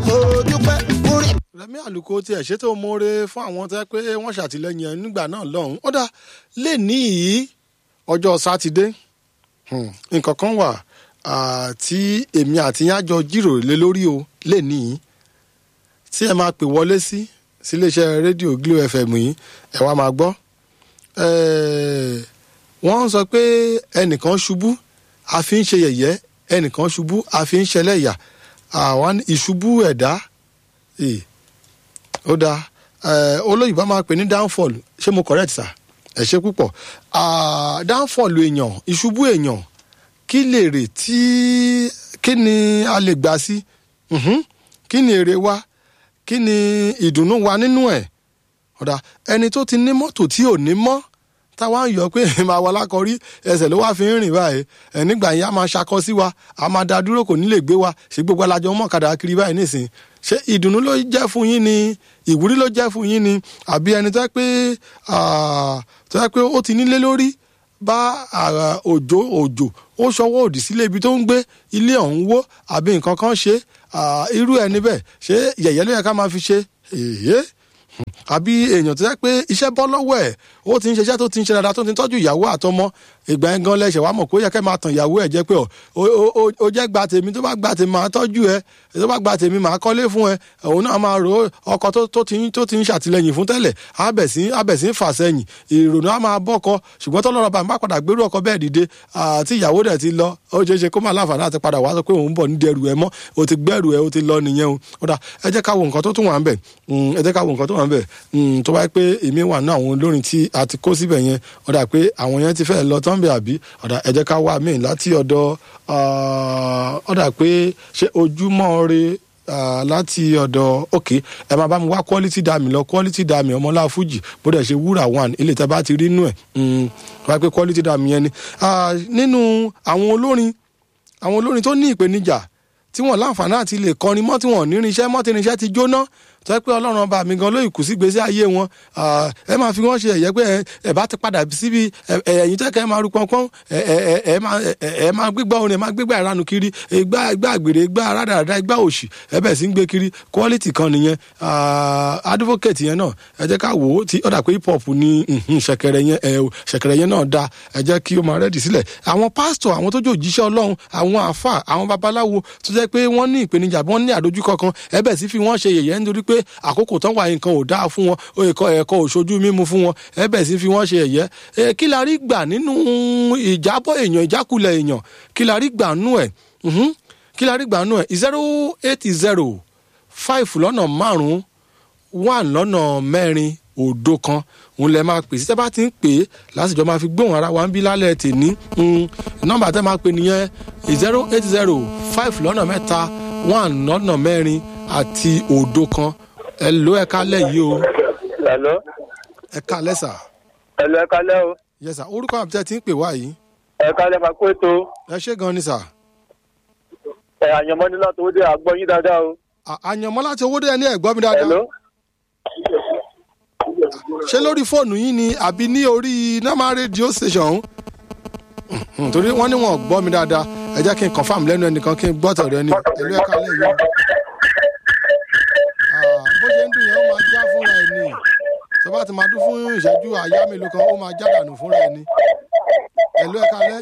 mo dúpẹ́ orí. Rẹ̀mí Àlùkò tiẹ̀ ṣètò mọ́re fún àwọn tẹ́ pé wọ́n ṣàtìlẹ́yìn ẹ̀ nígbà náà lọ́hùn. Ó dá lè ní yìí ọjọ́ sátidé nǹkan kan wà tí èmi àti yín á jọ jíròrò lé lórí o lè ní yìí tí ẹ máa pè wọlé sí iléeṣẹ́ rédíò Glo FM yìí ẹ wá máa gbọ́. Wọ́n sọ pé ẹnìkan ṣubú a fi ń ṣe yẹ̀yẹ́ ẹnìkan ṣubú a fi ń ṣẹlẹ́yà àwọn ìṣubú ẹ̀dá ó dáa olóyìnbá máa pè ní downfall ṣé mo correct sir ẹ ṣé púpọ̀ downfall èèyàn ìṣubú èèyàn kí lè rè tí kí ni a lè gbà sí kí ni èrè wa kí ni ìdùnnú wa nínú ẹ̀ ọ̀dà ẹni tó ti ní mọ́tò tí ò ní mọ́ táwa ń yọ pé máa wà lákọrí ẹsẹ̀ ló wá fi ń rìn báyìí nígbà yẹn a máa ṣakọ sí wa a máa da dúró kò ní lè gbé wa ṣe gbogbo alájọ mọ̀kadà kiri báyìí nísìnyí ṣé ìdùnnú ló jẹ́ fún yín ni ìwúrí ló jẹ́ fún yín ni àbí ẹni tó yẹ pé ó ti nílé lórí bá òjò ó ṣọwọ́ òdì sílé ibi tó ń gbé ilé ọ̀hún wó àbí nǹkan kan ṣe irú ẹni bẹ́ẹ̀ ṣé yẹ̀yẹ́ ló yẹ ká máa fi ṣe àbí èèyàn tó yẹ pé iṣẹ́ bọ́ lọ́wọ́ ẹ̀ ó ti ń ṣiṣẹ́ tó ti ń ṣe dáadáa tó ti ń tọ́jú ìyàwó àtọmọ ìgbà yẹn gan lẹ́sẹ̀ wàá mọ̀ pé ó yẹ kẹ́ máa tàn ìyàwó ẹ̀ jẹ́ pé ó jẹ́ gba tèmi tó bá gba tèmi máa tọ́jú ẹ tó bá gba tèmi máa kọ́lé fún ẹ òun náà máa ro ọkọ tó ti ń ṣàtìlẹ́yìn fún tẹ́lẹ̀ abẹ̀sí ń fà sẹ́yìn ìrònú á máa bọ́kọ ṣùgbọ́n tọ́lọ́rọ̀ bá ń bá padà gbérú ọkọ bẹ́ẹ̀ dìde tí ìyàwó dẹ̀ ti lọ ó ṣeé ṣe kó máa láǹfààní àti padà wá sọ pé òun bọ̀ ní dẹrù ẹ mọ́ ó ti gbẹ́rù ẹ ó ti lọ nìyẹn o ó dà ẹ jẹ́ ká wo nǹkan tó tún wà ń bẹ̀ tó bá yẹ pé èmi wà ní àwọn olórin tí a ti kó síbẹ̀ yẹn ó dà pé àwọn yẹn ti fẹ́ lọ tán bẹ̀ àbí ó dà ẹ jẹ́ ká wá míì láti ọ̀dọ̀ ó dà pé ṣé ojúmọ́ re láti ọ̀dọ̀ ok ẹ máa bá mi wá quality dami lọ quality dami ọmọlá fújì bó dẹ̀ ṣe wúrà one ilé tẹ́ bá ti rí inú ẹ̀ wá pé quality dami yẹn ni nínú àwọn olórin tó ní ìpèníjà tí wọ́n láǹfààní àti lè kọrin mọ́ tí wọ́n ní irinṣẹ́ mọ́ tí irinṣẹ́ ti jóná tó yẹ pé ọlọ́run ọba mi gan ló ìkù sí gbèsè ayé wọn ẹ máa fi wọ́n ṣe ẹ̀yẹ pé ẹ bá ti padà síbi ẹ̀yìn tẹ́kẹ́ ẹ máa ru pọ́npọ́n ẹ máa gbégbá orin ẹ máa gbégbá ìranù kiri igbá àgbèrè igbá rádaràdá igbá òṣì ẹ bẹ̀ sí ń gbé kiri quality kan nìyẹn advocate yẹn náà ẹ jẹ́ ká wò ó tí ọ̀dà pé hip hop ní ṣẹ̀kẹ̀rẹ̀ yẹn náà da ẹ jẹ́ kí ó máa rẹ́dì sílẹ̀ àwọn pásítọ̀ àwọn tó jẹ́ òjíṣẹ́ ọlọ́run àwọn àáfà àwọn babaláwo tó jẹ́ pé wọ́n ní ìpèníjà wọ́n ní àdójúkọ kan ẹ bẹ̀ sí fi wọ́n ṣe yẹ̀yẹ́ nítorí pé àkókò tán wà nǹkan ò dáa fún wọn ẹ̀kọ́ òṣojú mímu fún wọn ẹ bẹ̀ sí fi wọ́n ṣe ẹ̀yẹ́ kí la rí gbà nínú ìjábọ̀ èèyàn ìjákulẹ̀ èèyàn kí la rí gbà nú ẹ̀ 080 5 lọ́nà 5 1 lọ́nà 4 òdo kan òun lẹ máa pè sí tẹ́ bá ti ń pè é lásìjọ máa fi gbóhùn ara wa ń bí lálẹ́ tèní nọ́mbà tẹ́ máa pè nìyẹn 080 5 lọ́nà 3 1 lọ́nà 4 àti òdo kan ẹ̀lò ẹ̀ka lẹ̀ yìí o. ẹ̀lò. ẹ̀ka lẹ̀ sà. ẹ̀lò ẹ̀ka lẹ̀ o. yes sà orúkọ àbí tẹ́ ti ń pè wá yìí. ẹ̀ka lẹ̀ máa kó ètò. ẹ ṣé gan ni sà. àyànmọ́ ní láti owó dé àgbọ̀ yín dáadáa o. àyànmọ́ láti owó dé ẹni ẹ̀gbọ́n mi dáadáa. ẹ̀lò. ṣé lórí fóònù yín ni àbí ní orí normal radio station torí wọ́n ní wọn gbọ́ mi dáadáa ẹ jẹ́ kí n confam lẹ́nu ẹnìkan kí n gbọ́ tọ̀rọ̀ ẹni ẹ̀lú ẹ̀ka lẹ̀ yìí. bó ṣe ń dùn yẹn ó máa já fúnra ẹ̀ ni tó bá ti máa dún fún ìṣẹ́jú àyá mélòó kan ó máa já dànù fúnra ẹ̀ ni ẹ̀lú ẹ̀ka lẹ̀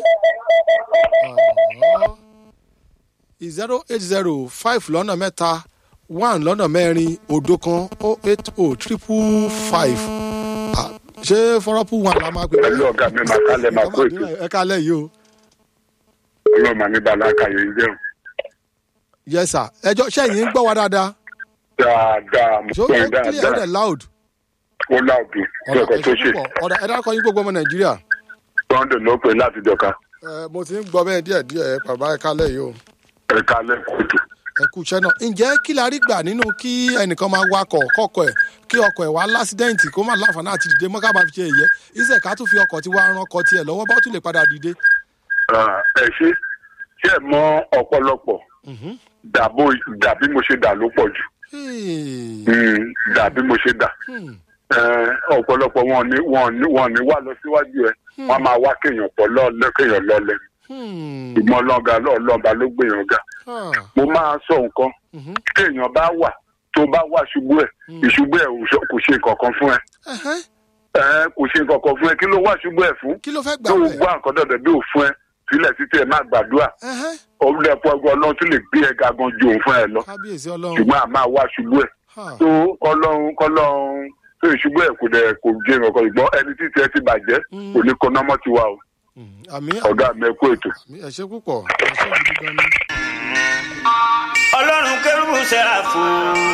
080 5 lọ́nà 3 1 lọ́nà 4 òdo kan 080 555 ṣé fọ́rọ́pù wà lá máa pè é. pẹ̀lú ọ̀gá mi máa kálẹ̀ máa kó ètò. ẹ kálẹ̀ yìí o. ọlọ́mọ ní balaka yìí jẹun. yes sir ẹjọ́ sẹ́yìn ń gbọ́ wa dáadáa. dáadáa mo so pẹ́ ó clear dáadáa. and loud. ó láòdù lọ́kọ̀ tó ṣe. ọ̀dà ẹ dákọ̀ yín gbogbo ọmọ nàìjíríà. sunday ló pè láti jọka. mo ti ń gbọ́ bẹ́ẹ̀ díẹ̀ bàbá ẹ kálẹ̀ yìí o. ẹ kálẹ̀ kóòtù. ẹ kú iṣẹ́ náà ǹjẹ́ kí la rí gbà nínú kí ẹnìkan máa wakọ̀ kọ́kọ́ ẹ̀ kí ọkọ̀ ẹ̀ wá lásídẹ́ǹtì kó má láǹfààní àti dìde mọ́ ká bá fi ṣe èyẹ iṣẹ́ ká tún fi ọkọ̀ tí wàá ran ọkọ̀ tiẹ̀ lọ́wọ́ bá tún lè padà dìde. ẹ ṣe mọ ọ̀pọ̀lọpọ̀ dàbí mo ṣe dà ló pọ̀ jù dàbí mo ṣe dà ọ̀pọ̀lọpọ̀ wọn ní wà lọ síwájú ẹ wọn máa wá kéèyàn pọ̀ kéèyàn lọ́lẹ̀ ìmọ̀ ọlọ́ba ló gbèyàn ga mo máa sọ nǹkan téèyàn bá wà tó bá wà ṣubú ẹ̀ ìṣubú ẹ̀ kò ṣe nǹkan kan fún ẹ. Kò ṣe nǹkan kan fún ẹ kí ló wà ṣubú ẹ̀ fún. kí ló fẹ́ gbà tó bẹ́ẹ̀. gbọ́ nǹkan dọ̀dọ̀ bí ò fún ẹ sílẹ̀ títí ẹ má gbàdúrà. olùdẹ̀pọ̀ ọgbọ́n ọlọ́run tún lè gbé ẹ ga gan ju òun fún ẹ lọ. kábíyèsí ọlọ́run. ṣùgbọ́n a máa wá ṣubú ẹ̀. tó kọ́lọ́run tó ìṣubú ẹ̀ kò jẹ́ nǹkan ìgbọ́n ẹni títí ẹ ti bàjẹ́ kò ní kọ́nà mọ́ tiwa o. ọ̀gá mi ẹ kú ètò. ẹ ṣé púpọ̀ ẹ ṣé gidi gan ni. ọlọ́run kérúbù sẹ́ráfù.